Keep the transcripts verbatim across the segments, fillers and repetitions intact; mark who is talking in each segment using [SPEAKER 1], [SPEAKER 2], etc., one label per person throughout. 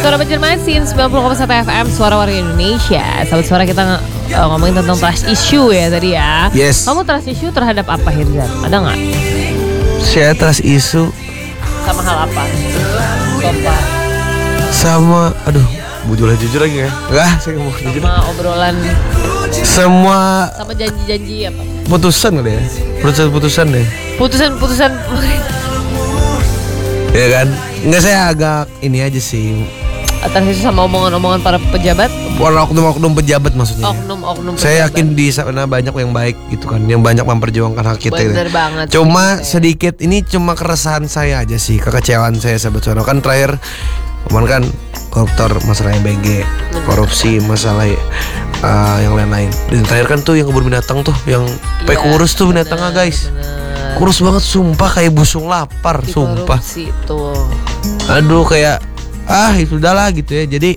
[SPEAKER 1] Suara Banjarmasin sembilan puluh koma satu F M, Suara Warga Indonesia. Sahabat Suara, kita ng- uh, ngomongin tentang trust issue ya tadi ya.
[SPEAKER 2] Yes.
[SPEAKER 1] Kamu trust issue terhadap apa, Hirzan? Ada nggak?
[SPEAKER 2] Saya trust isu
[SPEAKER 1] Sama hal apa? Sobat.
[SPEAKER 2] sama, aduh, jujur jujur lagi ya. Enggak, saya nggak mau jujur.
[SPEAKER 1] Sama obrolan,
[SPEAKER 2] Semua
[SPEAKER 1] sama janji-janji apa?
[SPEAKER 2] putusan kali ya, putusan-putusan deh,
[SPEAKER 1] Putusan-putusan
[SPEAKER 2] ya kan? Enggak, saya agak ini aja sih.
[SPEAKER 1] trust issue sama omongan-omongan para pejabat,
[SPEAKER 2] Orang oknum-oknum pejabat maksudnya.
[SPEAKER 1] oknum-oknum
[SPEAKER 2] Saya
[SPEAKER 1] pejabat.
[SPEAKER 2] yakin di sana banyak yang baik gitu kan, yang banyak memperjuangkan hak kita. gitu.
[SPEAKER 1] Bener banget.
[SPEAKER 2] Cuma
[SPEAKER 1] Saya.
[SPEAKER 2] sedikit ini cuma keresahan saya aja sih, kekecewaan saya sahabat Suara. Kan terakhir kemarin kan koruptor masalah M B G, korupsi masalah uh, yang lain-lain. Dan terakhir kan tuh yang kebun binatang tuh, yang
[SPEAKER 1] Iya,
[SPEAKER 2] pe kurus tuh binatangnya
[SPEAKER 1] bener,
[SPEAKER 2] guys.
[SPEAKER 1] bener.
[SPEAKER 2] Kurus banget sumpah, kayak busung lapar
[SPEAKER 1] Di
[SPEAKER 2] sumpah.
[SPEAKER 1] korupsi tuh.
[SPEAKER 2] Aduh, kayak ah itu udah lah gitu ya. Jadi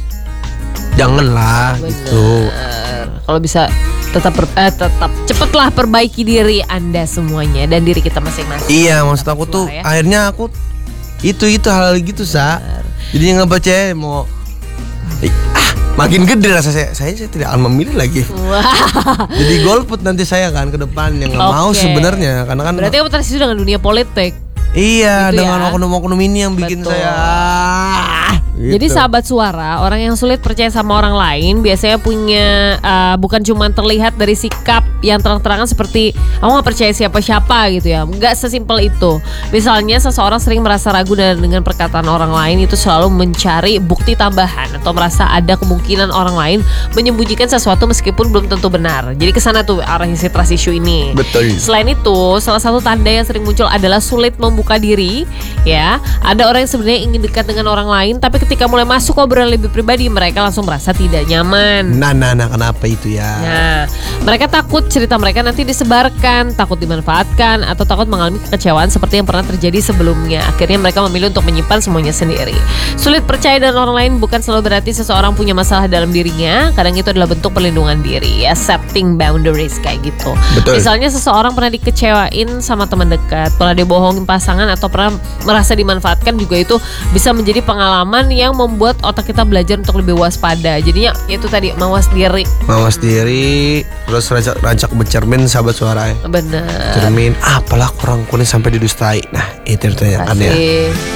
[SPEAKER 2] janganlah gitu.
[SPEAKER 1] Bener. Kalau bisa tetap per, eh, tetap cepatlah perbaiki diri Anda semuanya dan diri kita masing-masing.
[SPEAKER 2] Iya, maksud aku tuh
[SPEAKER 1] Ya.
[SPEAKER 2] akhirnya aku itu itu hal gitu sa. Jadi nggak percaya mau eh, ah makin gede rasa saya. Saya, saya tidak akan memilih lagi.
[SPEAKER 1] Wah.
[SPEAKER 2] Jadi golput nanti saya kan ke depan yang nggak mau
[SPEAKER 1] Oke.
[SPEAKER 2] sebenarnya, karena kan
[SPEAKER 1] Berarti kamu tersisu dengan dunia politik.
[SPEAKER 2] iya
[SPEAKER 1] gitu
[SPEAKER 2] dengan
[SPEAKER 1] ya.
[SPEAKER 2] oknum-oknum ini yang bikin
[SPEAKER 1] Betul.
[SPEAKER 2] saya ah,
[SPEAKER 1] Jadi
[SPEAKER 2] gitu.
[SPEAKER 1] sahabat Suara, orang yang sulit percaya sama orang lain biasanya punya uh, bukan cuma terlihat dari sikap yang terang-terangan seperti aku nggak percaya siapa-siapa gitu ya. Nggak sesimpel itu. Misalnya seseorang sering merasa ragu dan dengan perkataan orang lain itu selalu mencari bukti tambahan atau merasa ada kemungkinan orang lain menyembunyikan sesuatu meskipun belum tentu benar. Jadi kesana tuh arah isi trust issue ini.
[SPEAKER 2] Betul.
[SPEAKER 1] Selain itu, salah satu tanda yang sering muncul adalah sulit membuka diri. Ya, ada orang yang sebenarnya ingin dekat dengan orang lain, tapi ketika mulai masuk obrolan lebih pribadi, mereka langsung merasa tidak nyaman.
[SPEAKER 2] Nah, nah, nah, kenapa itu ya?
[SPEAKER 1] Nah, mereka takut cerita mereka nanti disebarkan, takut dimanfaatkan, atau takut mengalami kekecewaan seperti yang pernah terjadi sebelumnya. Akhirnya mereka memilih untuk menyimpan semuanya sendiri. Sulit percaya dengan orang lain bukan selalu berarti seseorang punya masalah dalam dirinya. Kadang itu adalah bentuk perlindungan diri, ya, setting boundaries kayak gitu.
[SPEAKER 2] Betul.
[SPEAKER 1] Misalnya seseorang pernah dikecewain sama teman dekat, pernah dibohongin pasangan, atau pernah merasa dimanfaatkan, juga itu bisa menjadi pengalaman yang membuat otak kita belajar untuk lebih waspada. Jadinya itu tadi, mawas diri.
[SPEAKER 2] Mawas diri, terus rancak, rancak bercermin sahabat Suara ya.
[SPEAKER 1] Benar.
[SPEAKER 2] Cermin, apalah orang kuning sampai didustai. Nah, itu ditanyakan ya.
[SPEAKER 1] Kasih.